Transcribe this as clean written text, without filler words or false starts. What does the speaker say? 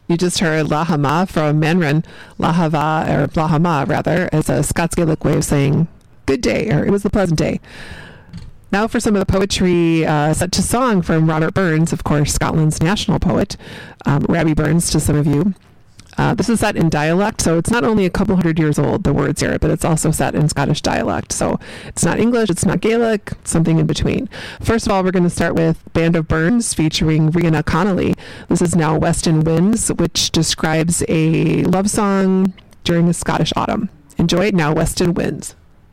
You just heard Lahama from Manrin. Lahava, or Lahama rather, is a Scots Gaelic way of saying good day, or it was a pleasant day. Now for some of the poetry set to song from Robert Burns, of course, Scotland's national poet, Rabbie Burns to some of you. This is set in dialect, so it's not only a couple hundred years old, the words here, but it's also set in Scottish dialect. So it's not English, it's not Gaelic, something in between. First of all, we're going to start with Band of Burns featuring Rihanna Connolly. This is Now Weston Winds, which describes a love song during the Scottish autumn. Enjoy it, Now Weston Winds.